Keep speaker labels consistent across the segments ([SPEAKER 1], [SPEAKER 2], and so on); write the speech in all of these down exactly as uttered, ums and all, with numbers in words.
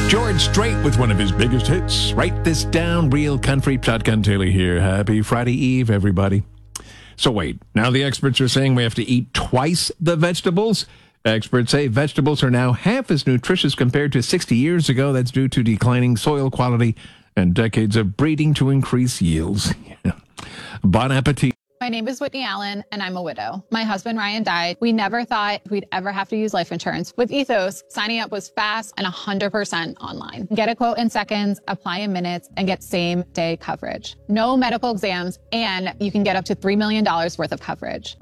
[SPEAKER 1] George Strait with one of his biggest hits. Write this down, real country. Shotgun Taylor here. Happy Friday Eve, everybody. So wait, now the experts are saying we have to eat twice the vegetables? Experts say vegetables are now half as nutritious compared to sixty years ago. That's due to declining soil quality and decades of breeding to increase yields. Bon appetit.
[SPEAKER 2] My name is Whitney Allen, and I'm a widow. My husband, Ryan, died. We never thought we'd ever have to use life insurance. With Ethos, signing up was fast and one hundred percent online. Get a quote in seconds, apply in minutes, and get same-day coverage. No medical exams, and you can get up to three million dollars worth of coverage.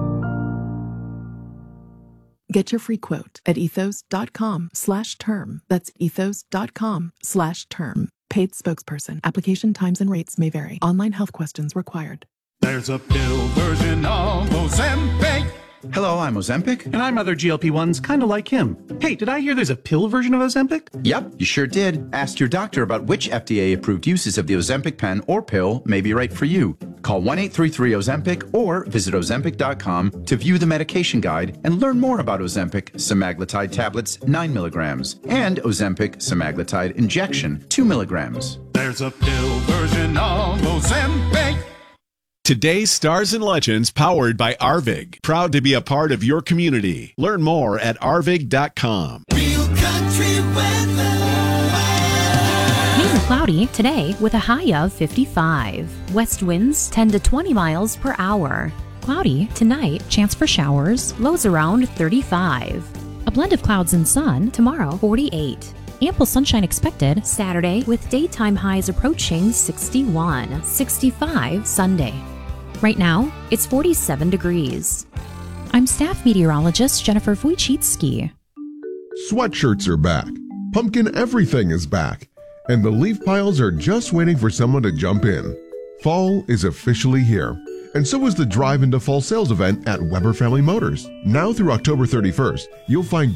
[SPEAKER 3] Get your free quote at ethos.com slash term. That's ethos.com slash term. Paid spokesperson. Application times and rates may vary. Online health questions required.
[SPEAKER 4] There's a pill version of Ozempic.
[SPEAKER 5] Hello, I'm Ozempic.
[SPEAKER 6] And I'm other G L P ones, kind of like him. Hey, did I hear there's a pill version of Ozempic?
[SPEAKER 5] Yep, you sure did. Ask your doctor about which F D A-approved uses of the Ozempic pen or pill may be right for you. Call one eight three three Ozempic or visit ozempic dot com to view the medication guide and learn more about Ozempic semaglutide tablets, nine milligrams, and Ozempic semaglutide injection, two milligrams.
[SPEAKER 4] There's a pill version of Ozempic.
[SPEAKER 7] Today's Stars and Legends powered by Arvig. Proud to be a part of your community. Learn more at arvig dot com.
[SPEAKER 8] Real country weather.
[SPEAKER 9] Mainly cloudy today with a high of fifty-five. West winds ten to twenty miles per hour. Cloudy tonight, chance for showers, lows around thirty-five. A blend of clouds and sun tomorrow, forty-eight. Ample sunshine expected Saturday with daytime highs approaching sixty-one. sixty-five Sunday. Right now, it's forty-seven degrees. I'm staff meteorologist Jennifer Wojcicki.
[SPEAKER 10] Sweatshirts are back. Pumpkin everything is back. And the leaf piles are just waiting for someone to jump in. Fall is officially here. And so is the Drive into Fall sales event at Weber Family Motors. Now through October thirty-first, you'll find